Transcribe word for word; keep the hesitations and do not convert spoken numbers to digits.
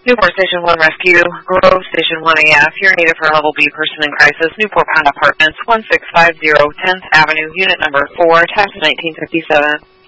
Newport Station one Rescue, Grove Station one A F, you're needed for a Level B person in crisis, Newport Pond Apartments, one six five zero tenth Avenue, Unit number four, Tax nineteen fifty-seven.